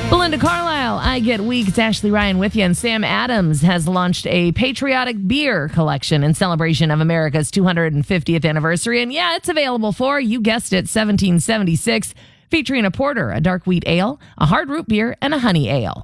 Belinda Carlisle, I Get Weak. It's Ashley Ryan with you. And Sam Adams has launched a patriotic beer collection in celebration of America's 250th anniversary. And yeah, it's available for, you guessed it, 1776, featuring a porter, a dark wheat ale, a hard root beer, and a honey ale.